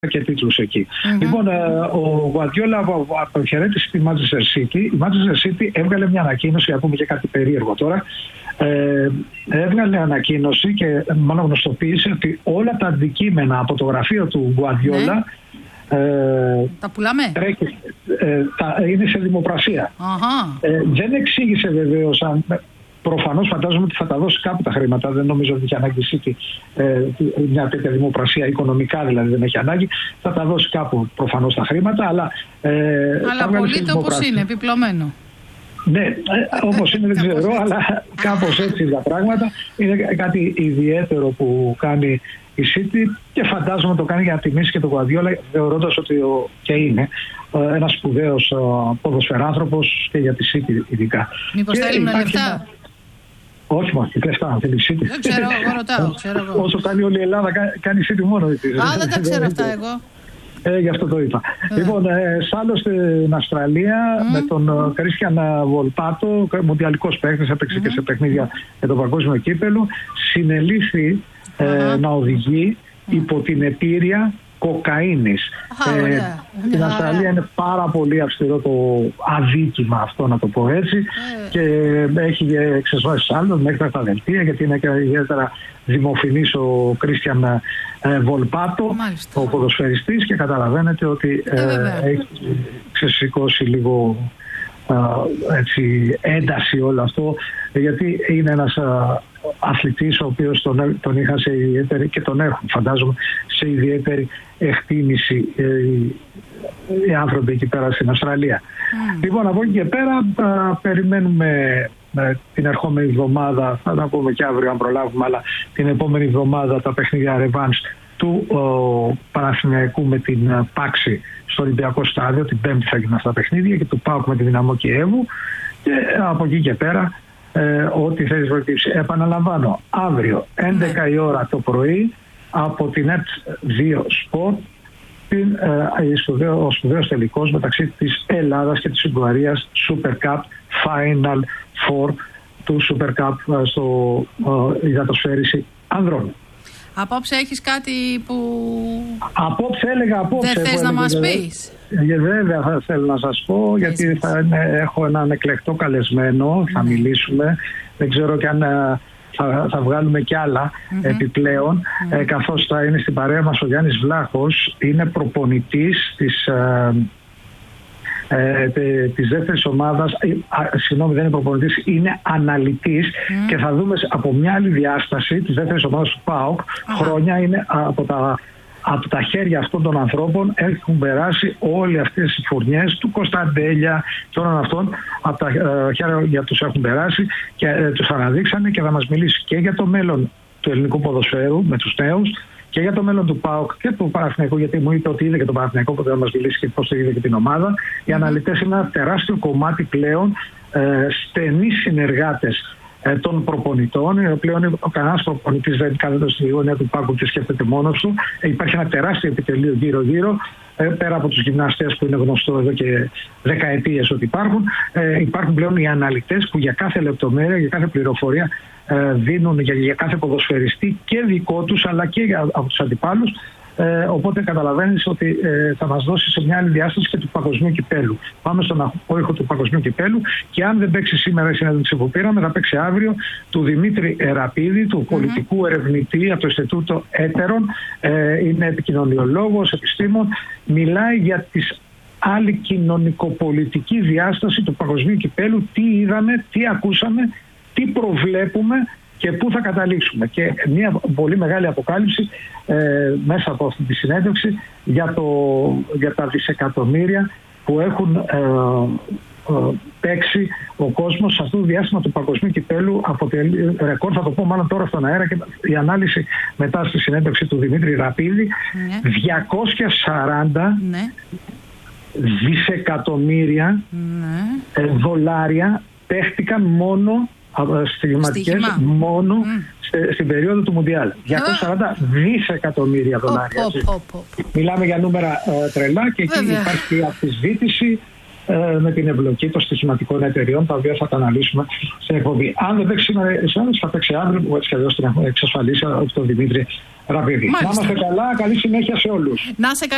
και τίτλους εκεί. Λοιπόν, ο Guardiola αποχαιρέτησε τη Manchester City. Η Manchester City έβγαλε μια ανακοίνωση, ακούμε και κάτι περίεργο τώρα. Έβγαλε ανακοίνωση και μάλλον γνωστοποίησε ότι όλα τα αντικείμενα από το γραφείο του Guardiola τα πουλάμε. Είναι σε δημοπρασία. Δεν εξήγησε βεβαίως αν. Προφανώς φαντάζομαι ότι θα τα δώσει κάπου τα χρήματα. Δεν νομίζω ότι έχει ανάγκη μια τέτοια δημοπρασία, οικονομικά δηλαδή δεν έχει ανάγκη. Θα τα δώσει κάπου προφανώς τα χρήματα, αλλά πωλείται όπως είναι, επιπλωμένο. Ναι, όπως είναι δεν ξέρω, αλλά κάπως έτσι τα πράγματα. Είναι κάτι ιδιαίτερο που κάνει η City και φαντάζομαι το κάνει για να τιμήσει και τον Guardiola, θεωρώντας ότι και είναι ένας σπουδαίος ποδοσφαιράνθρωπος και για τη City ειδικά. Μήπως θέλουν λεφτά? Όχι μόνο, λεφτά, θέλει η City. Δεν ξέρω, εγώ ρωτάω. Όσο κάνει όλη η Ελλάδα, κάνει η City μόνο. Δεν τα ξέρω αυτά εγώ. Γι' αυτό το είπα. Λοιπόν, άλλο στην Αυστραλία με τον Κρίστιαν Βολπάτο, μουντιαλικός παίκτης, έπαιξε και σε παιχνίδια για το παγκόσμιο κύπελο, συνελήφθη να οδηγεί υπό την επίρρεια κοκαίνης. Στην Αυστραλία είναι πάρα πολύ αυστηρό το αδίκημα αυτό, να το πω έτσι, και έχει εξεσβάσει άλλων μέχρι τα δελτία, γιατί είναι και ιδιαίτερα δημοφιλής ο Κρίστιαν Βολπάτο, ο ποδοσφαιριστής, και καταλαβαίνετε ότι έχει ξεσηκώσει λίγο ένταση όλο αυτό, γιατί είναι ένας αθλητής ο οποίος τον είχαν σε ιδιαίτερη, και τον έχουν φαντάζομαι σε ιδιαίτερη εκτίμηση οι άνθρωποι εκεί πέρα στην Αυστραλία. Λοιπόν, από εκεί και πέρα περιμένουμε την ερχόμενη εβδομάδα, θα τα πούμε και αύριο αν προλάβουμε, αλλά την επόμενη εβδομάδα τα παιχνίδια ρεβάνς του Παναθηναϊκού με την Πάξη στο Ολυμπιακό Στάδιο. Την Πέμπτη θα γίνουν αυτά τα παιχνίδια, και του ΠΑΟΚ με τη Δυναμό Κιέβου, και από εκεί και πέρα ό,τι θέλεις προκύψει. Επαναλαμβάνω, αύριο 11 η ώρα το πρωί από την Net2 Sport ο σπουδαίος τελικός μεταξύ της Ελλάδας και της Ουγγαρίας, Super Cup Final Four του Super Cup στο υδατοσφαίριση ανδρών. Απόψε έχεις κάτι που δεν θες να μας πεις? Βέβαια θα θέλω να σας πω, γιατί έχω έναν εκλεκτό καλεσμένο, θα μιλήσουμε, δεν ξέρω και αν θα βγάλουμε κι άλλα επιπλέον, καθώς θα είναι στην παρέα μας ο Γιάννης Βλάχος, είναι προπονητής της δεύτερης ομάδας, συγγνώμη, δεν είναι προπονητής, είναι αναλυτής, και θα δούμε από μια άλλη διάσταση της δεύτερης ομάδας του ΠΑΟΚ. Χρόνια είναι από τα χέρια αυτών των ανθρώπων έχουν περάσει όλες αυτές οι φουρνιές του Κωνσταντέλια και όλων αυτών, από τα χέρια τους έχουν περάσει και τους αναδείξανε, και θα μας μιλήσει και για το μέλλον του ελληνικού ποδοσφαίρου με τους νέους, και για το μέλλον του ΠΑΟΚ και του Παναθηναϊκού, γιατί μου είπε ότι είδε και τον Παναθηναϊκό, που θα μας μιλήσει και πώς το είδε και την ομάδα. Οι αναλυτές είναι ένα τεράστιο κομμάτι πλέον, στενοί συνεργάτες των προπονητών. Πλέον ο κανένας προπονητής δεν κάθεται στη γωνία του πάγκου και σκέφτεται μόνος του. Υπάρχει ένα τεράστιο επιτελείο γύρω-γύρω, πέρα από τους γυμναστές που είναι γνωστό εδώ και δεκαετίες ότι υπάρχουν. Υπάρχουν πλέον οι αναλυτές που για κάθε λεπτομέρεια, για κάθε πληροφορία δίνουν για κάθε ποδοσφαιριστή, και δικό τους αλλά και από τους αντιπάλους. Οπότε καταλαβαίνεις ότι θα μας δώσει σε μια άλλη διάσταση και του παγκοσμίου κυπέλου. Πάμε στον απόϊχο του παγκοσμίου κυπέλου, και αν δεν παίξει σήμερα η συνέντευξη που πήραμε, θα παίξει αύριο του Δημήτρη Ραπίδη, του πολιτικού ερευνητή από το Ινστιτούτο Έτερων. Είναι επικοινωνιολόγος, επιστήμον. Μιλάει για τις άλλη κοινωνικοπολιτική διάσταση του παγκοσμίου κυπέλου, τι είδαμε, τι ακούσαμε, τι προβλέπουμε και πού θα καταλήξουμε. Και μια πολύ μεγάλη αποκάλυψη μέσα από αυτή τη συνέντευξη για τα δισεκατομμύρια που έχουν παίξει ο κόσμος σε αυτό το διάστημα του παγκοσμίου κυπέλου. Αποτελεί ρεκόρ, θα το πω μάλλον τώρα στον αέρα, και η ανάλυση μετά στη συνέντευξη του Δημήτρη Ραπίδη, 240 δισεκατομμύρια δολάρια παίχτηκαν μόνο στιγματικές μόνο στην περίοδο του Μουντιάλ. 240 δισεκατομμύρια δολάρια. Μιλάμε για νούμερα τρελά, και εκεί υπάρχει η αμφισβήτηση με την εμπλοκή των στοιχηματικών εταιριών, τα οποία θα τα αναλύσουμε σε εκπομπή. Αν δεν παίξει σήμερα η Σάνες, θα παίξει αύριο, που έτσι και αλλιώς την έχουμε εξασφαλίσει από τον Δημήτρη Ραπίδη. Να είμαστε καλά, καλή συνέχεια σε όλους.